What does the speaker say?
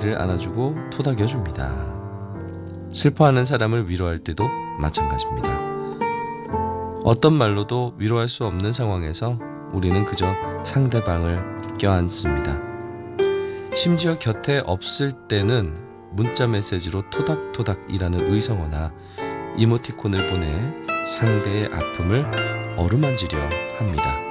다리를 안아주고 토닥여줍니다. 슬퍼하는 사람을 위로할 때도 마찬가지입니다. 어떤 말로도 위로할 수 없는 상황에서 우리는 그저 상대방을 껴안습니다. 심지어 곁에 없을 때는 문자 메시지로 토닥토닥이라는 의성어나 이모티콘을 보내 상대의 아픔을 어루만지려 합니다.